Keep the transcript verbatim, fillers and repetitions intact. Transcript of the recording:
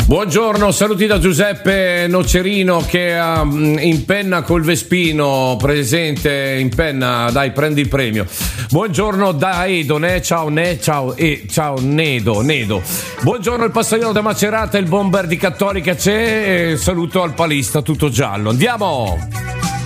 Buongiorno, saluti da Giuseppe Nocerino che ha in penna col Vespino presente in penna, dai prendi il premio. Buongiorno da Edo, ne, ciao ne, ciao e ciao Nedo, Nedo. Buongiorno il passagliano da Macerata, il bomber di Cattolica c'è, e saluto al palista tutto giallo. Andiamo!